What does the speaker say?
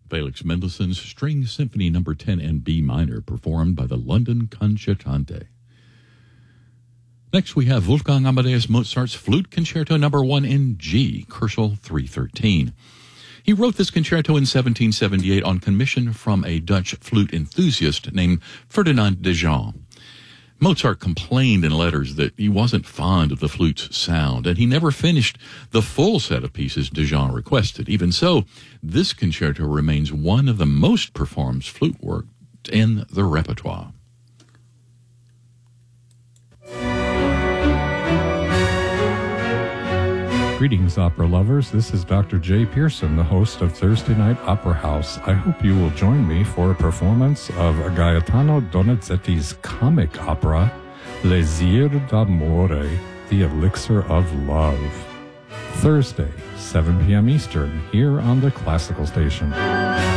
Felix Mendelssohn's String Symphony No. 10 in B minor, performed by the London Concertante. Next, we have Wolfgang Amadeus Mozart's Flute Concerto No. 1 in G, Koelschel 313. He wrote this concerto in 1778 on commission from a Dutch flute enthusiast named Ferdinand de Jong. Mozart complained in letters that he wasn't fond of the flute's sound, and he never finished the full set of pieces de Jong requested. Even so, this concerto remains one of the most performed flute works in the repertoire. Greetings, opera lovers. This is Dr. Jay Pearson, the host of Thursday Night Opera House. I hope you will join me for a performance of Gaetano Donizetti's comic opera, L'Elisir d'Amore, The Elixir of Love. Thursday, 7 p.m. Eastern, here on the Classical Station.